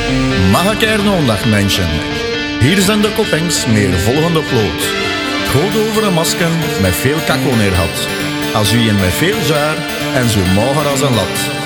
Magakernondag mensen. Hier zijn de koppengs meer volgende ploot. Goed over een masken met veel kakko neer had. Als u een met veel jaar en zo mager als een lat.